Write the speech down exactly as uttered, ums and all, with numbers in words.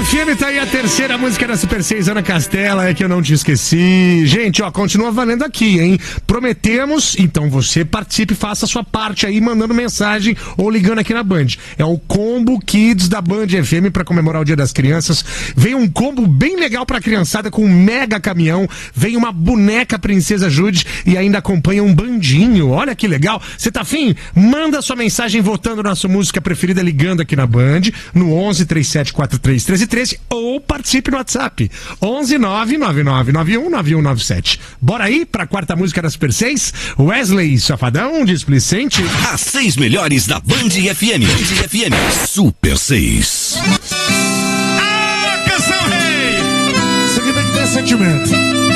F M, tá aí a terceira música da Super seis, Ana Castela, é que eu não te esqueci. Gente, ó, continua valendo aqui, hein? Prometemos, então você participe, faça a sua parte aí, mandando mensagem ou ligando aqui na Band. É o Combo Kids da Band F M pra comemorar o Dia das Crianças. Vem um combo bem legal pra criançada com um mega caminhão, vem uma boneca Princesa Jude e ainda acompanha um bandinho. Olha que legal. Você tá afim? Manda sua mensagem votando na sua música preferida ligando aqui na Band, no onze, três sete quatro três, treze treze, ou participe no WhatsApp onze, nove nove nove nove um nove um nove sete. Bora aí pra quarta música da Super seis? Wesley Safadão, Displicente. As seis melhores da Band F M. Band F M. Super seis. Ah, canção rei! Isso aqui tem que ter sentimento.